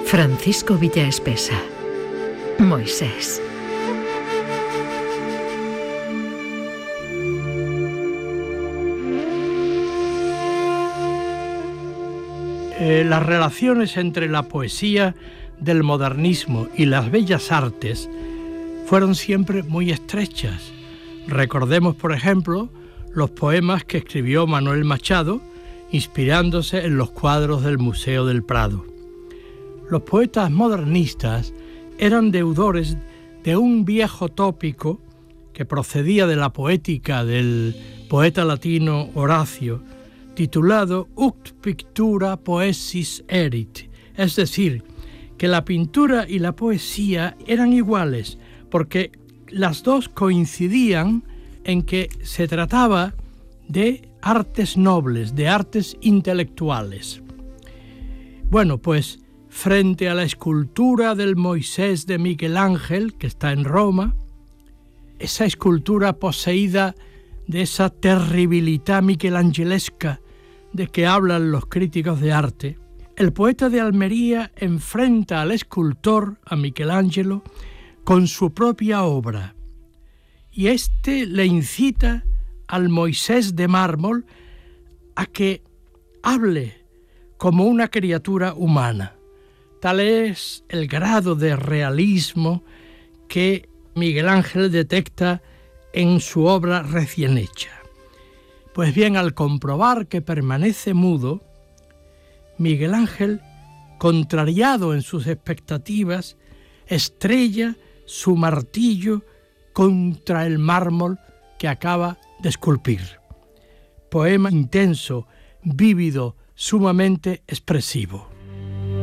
Francisco Villaespesa. Moisés. Las relaciones entre la poesía del modernismo y las bellas artes fueron siempre muy estrechas. Recordemos, por ejemplo, los poemas que escribió Manuel Machado, inspirándose en los cuadros del Museo del Prado. Los poetas modernistas eran deudores de un viejo tópico que procedía de la poética del poeta latino Horacio, titulado Ut pictura poesis erit, es decir, que la pintura y la poesía eran iguales, porque las dos coincidían en que se trataba de artes nobles, de artes intelectuales. Bueno, pues frente a la escultura del Moisés de Miguel Ángel, que está en Roma, esa escultura poseída de esa terribilità michelangelesca de que hablan los críticos de arte, el poeta de Almería enfrenta al escultor, a Michelangelo, con su propia obra, y éste le incita al Moisés de mármol a que hable como una criatura humana. Tal es el grado de realismo que Miguel Ángel detecta en su obra recién hecha. Pues bien, al comprobar que permanece mudo, Miguel Ángel, contrariado en sus expectativas, estrella su martillo contra el mármol que acaba de esculpir. Poema intenso, vívido, sumamente expresivo.